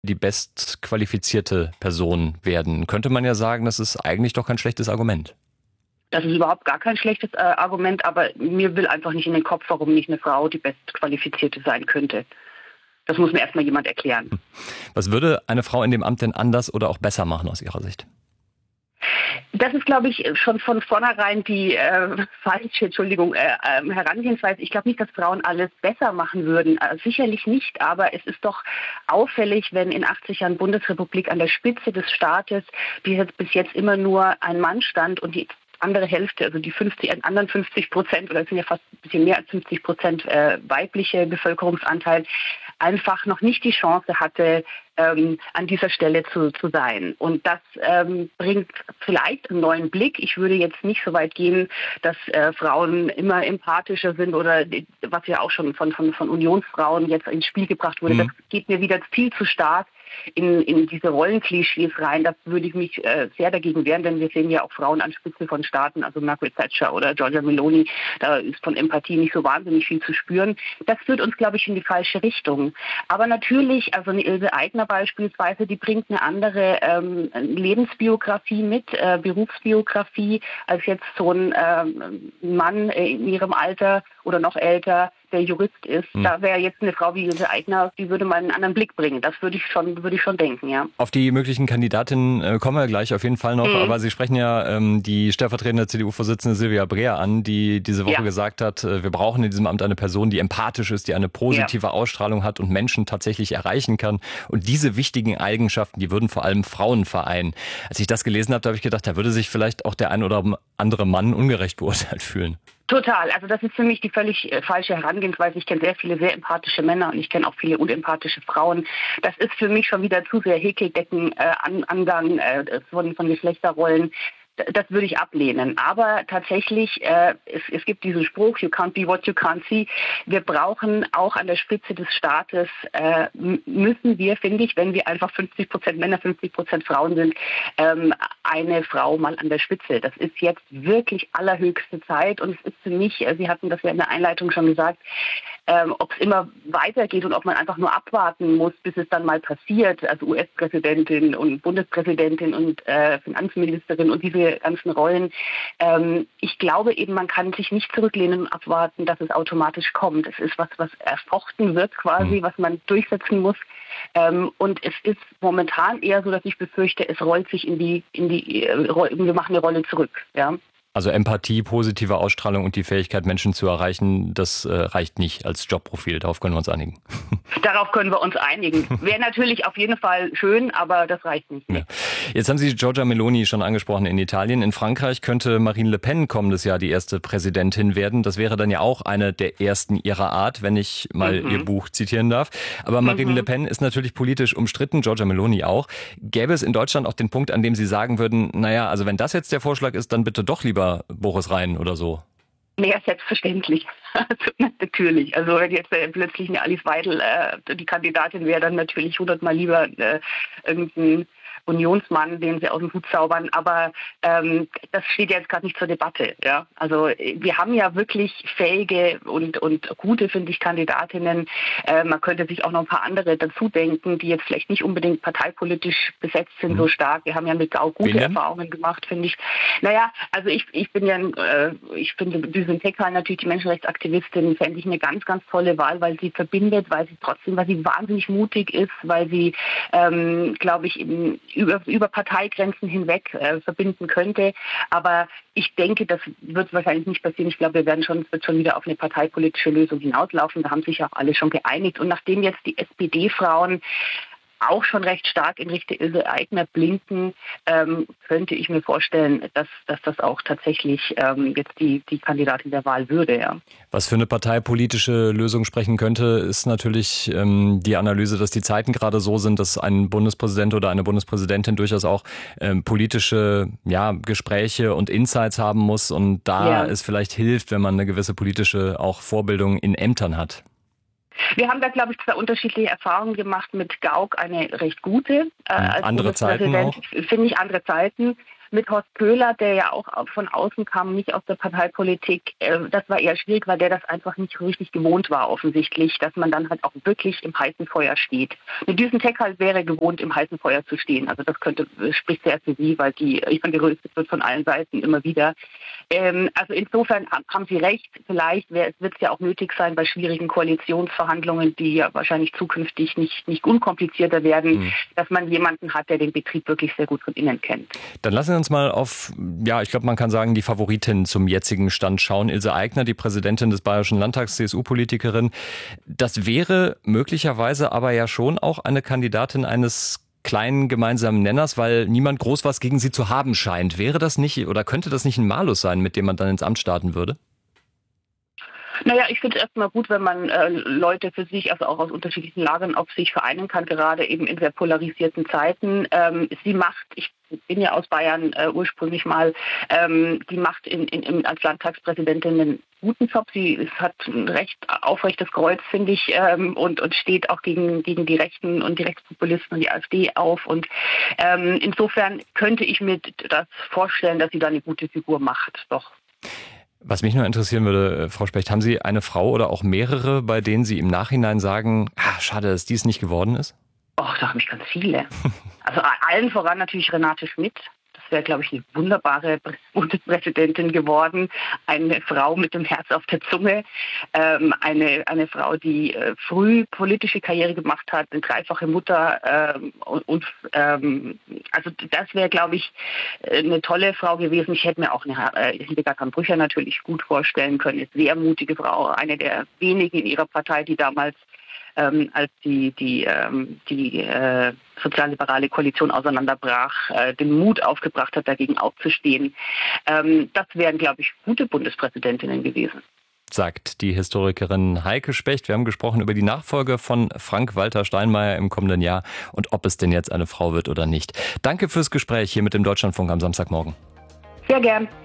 die bestqualifizierte Person werden. Könnte man ja sagen, das ist eigentlich doch kein schlechtes Argument. Das ist überhaupt gar kein schlechtes Argument, aber mir will einfach nicht in den Kopf, warum nicht eine Frau die bestqualifizierte sein könnte. Das muss mir erstmal jemand erklären. Was würde eine Frau in dem Amt denn anders oder auch besser machen aus Ihrer Sicht? Das ist, glaube ich, schon von vornherein die falsche, Herangehensweise. Ich glaube nicht, dass Frauen alles besser machen würden. Sicherlich nicht, aber es ist doch auffällig, wenn in 80 Jahren Bundesrepublik an der Spitze des Staates bis jetzt immer nur ein Mann stand und die andere Hälfte, also die anderen 50%, oder es sind ja fast ein bisschen mehr als 50% weibliche Bevölkerungsanteil, einfach noch nicht die Chance hatte, an dieser Stelle zu sein. Und das bringt vielleicht einen neuen Blick. Ich würde jetzt nicht so weit gehen, dass Frauen immer empathischer sind oder was ja auch schon von Unionsfrauen jetzt ins Spiel gebracht wurde. Das geht mir wieder viel zu stark in diese Rollenklischees rein. Da würde ich mich sehr dagegen wehren, denn wir sehen ja auch Frauen an Spitze von Staaten, also Margaret Thatcher oder Giorgia Meloni. Da ist von Empathie nicht so wahnsinnig viel zu spüren. Das führt uns, glaube ich, in die falsche Richtung. Aber natürlich, also eine Ilse Aigner beispielsweise, die bringt eine andere Lebensbiografie mit, Berufsbiografie, als jetzt so ein Mann in ihrem Alter oder noch älter, der Jurist ist. Da wäre jetzt eine Frau wie Ilse Aigner, die würde mal einen anderen Blick bringen. Das würde ich schon denken, ja. Auf die möglichen Kandidatinnen kommen wir gleich auf jeden Fall noch. Aber Sie sprechen ja die stellvertretende CDU-Vorsitzende Silvia Breer an, die diese Woche gesagt hat, wir brauchen in diesem Amt eine Person, die empathisch ist, die eine positive Ausstrahlung hat und Menschen tatsächlich erreichen kann. Und diese wichtigen Eigenschaften, die würden vor allem Frauen vereinen. Als ich das gelesen habe, habe ich gedacht, da würde sich vielleicht auch der ein oder andere Mann ungerecht beurteilt fühlen. Total. Also das ist für mich die völlig falsche Herangehensweise. Ich kenne sehr viele sehr empathische Männer und ich kenne auch viele unempathische Frauen. Das ist für mich schon wieder zu sehr Häkeldecken-Angang von Geschlechterrollen. Das würde ich ablehnen. Aber tatsächlich, es gibt diesen Spruch, you can't be what you can't see. Wir brauchen auch an der Spitze des Staates, müssen wir, finde ich, wenn wir einfach 50% Männer, 50% Frauen sind, eine Frau mal an der Spitze. Das ist jetzt wirklich allerhöchste Zeit und es ist für mich, Sie hatten das ja in der Einleitung schon gesagt, ob es immer weitergeht und ob man einfach nur abwarten muss, bis es dann mal passiert. Also US-Präsidentin und Bundespräsidentin und Finanzministerin und diese ganzen Rollen. Ich glaube eben, man kann sich nicht zurücklehnen und abwarten, dass es automatisch kommt. Es ist was erfochten wird quasi, was man durchsetzen muss. Und es ist momentan eher so, dass ich befürchte, es rollt sich wir machen eine Rolle zurück. Ja. Also Empathie, positive Ausstrahlung und die Fähigkeit, Menschen zu erreichen, das reicht nicht als Jobprofil. Darauf können wir uns einigen. Darauf können wir uns einigen. Wäre natürlich auf jeden Fall schön, aber das reicht nicht. Ja. Jetzt haben Sie Giorgia Meloni schon angesprochen in Italien. In Frankreich könnte Marine Le Pen kommendes Jahr die erste Präsidentin werden. Das wäre dann ja auch eine der ersten ihrer Art, wenn ich mal ihr Buch zitieren darf. Aber Marine Le Pen ist natürlich politisch umstritten, Giorgia Meloni auch. Gäbe es in Deutschland auch den Punkt, an dem Sie sagen würden, naja, also wenn das jetzt der Vorschlag ist, dann bitte doch lieber Boris Rhein oder so? Ja, selbstverständlich. Also, natürlich. Also wenn jetzt plötzlich eine Alice Weidel die Kandidatin wäre, dann natürlich 100-mal lieber irgendein Unionsmann, den sie aus dem Hut zaubern. Aber das steht ja jetzt gerade nicht zur Debatte. Ja? Also wir haben ja wirklich fähige und gute, finde ich, Kandidatinnen. Man könnte sich auch noch ein paar andere dazu denken, die jetzt vielleicht nicht unbedingt parteipolitisch besetzt sind, so stark. Wir haben ja mit auch gute Erfahrungen gemacht, finde ich. Naja, also ich bin ja, ich finde Düsen Tekal natürlich, die Menschenrechtsaktivistin, fände ich eine ganz, ganz tolle Wahl, weil sie verbindet, weil sie wahnsinnig mutig ist, weil sie, glaube ich, über Parteigrenzen hinweg verbinden könnte. Aber ich denke, das wird wahrscheinlich nicht passieren. Ich glaube, es wird schon wieder auf eine parteipolitische Lösung hinauslaufen. Da haben sich auch alle schon geeinigt. Und nachdem jetzt die SPD-Frauen auch schon recht stark in Richtung Ilse Aigner blinken, könnte ich mir vorstellen, dass das auch tatsächlich jetzt die Kandidatin der Wahl würde. Ja. Was für eine parteipolitische Lösung sprechen könnte, ist natürlich die Analyse, dass die Zeiten gerade so sind, dass ein Bundespräsident oder eine Bundespräsidentin durchaus auch politische Gespräche und Insights haben muss und da es vielleicht hilft, wenn man eine gewisse politische auch Vorbildung in Ämtern hat. Wir haben da, glaube ich, zwei unterschiedliche Erfahrungen gemacht. Mit Gauck eine recht gute als andere Zeiten auch? Finde ich andere Zeiten. mit Horst Köhler, der ja auch von außen kam, nicht aus der Parteipolitik. Das war eher schwierig, weil der das einfach nicht richtig gewohnt war, offensichtlich, dass man dann halt auch wirklich im heißen Feuer steht. Eine Düsen-Tech halt wäre gewohnt, im heißen Feuer zu stehen. Also das spricht sehr für sie, weil die gerüstet wird von allen Seiten immer wieder. Also insofern haben Sie recht. Vielleicht wird es ja auch nötig sein bei schwierigen Koalitionsverhandlungen, die ja wahrscheinlich zukünftig nicht unkomplizierter werden, dass man jemanden hat, der den Betrieb wirklich sehr gut von innen kennt. Dann lassen wir uns mal auf, ich glaube, man kann sagen, die Favoritin zum jetzigen Stand schauen. Ilse Aigner, die Präsidentin des Bayerischen Landtags, CSU-Politikerin. Das wäre möglicherweise aber ja schon auch eine Kandidatin eines kleinen gemeinsamen Nenners, weil niemand groß was gegen sie zu haben scheint. Wäre das nicht oder könnte das nicht ein Malus sein, mit dem man dann ins Amt starten würde? Naja, ich finde es erstmal gut, wenn man Leute für sich, also auch aus unterschiedlichen Lagern, auf sich vereinen kann, gerade eben in sehr polarisierten Zeiten. Ich bin ja aus Bayern ursprünglich mal, die macht als Landtagspräsidentin einen guten Job. Sie hat ein recht aufrechtes Kreuz, finde ich, und steht auch gegen die Rechten und die Rechtspopulisten und die AfD auf. Und insofern könnte ich mir das vorstellen, dass sie da eine gute Figur macht, doch. Was mich nur interessieren würde, Frau Specht, haben Sie eine Frau oder auch mehrere, bei denen Sie im Nachhinein sagen, schade, dass dies nicht geworden ist? Da habe ich ganz viele. Also allen voran natürlich Renate Schmidt. Das wäre, glaube ich, eine wunderbare Bundespräsidentin geworden. Eine Frau mit dem Herz auf der Zunge. Eine Frau, die früh politische Karriere gemacht hat, eine dreifache Mutter. Also das wäre, glaube ich, eine tolle Frau gewesen. Ich hätte mir auch eine Hildegard Brücher natürlich gut vorstellen können. Eine sehr mutige Frau, eine der wenigen in ihrer Partei, die damals als die sozialliberale Koalition auseinanderbrach, den Mut aufgebracht hat, dagegen aufzustehen. Das wären, glaube ich, gute Bundespräsidentinnen gewesen. Sagt die Historikerin Heike Specht. Wir haben gesprochen über die Nachfolge von Frank-Walter Steinmeier im kommenden Jahr und ob es denn jetzt eine Frau wird oder nicht. Danke fürs Gespräch hier mit dem Deutschlandfunk am Samstagmorgen. Sehr gern.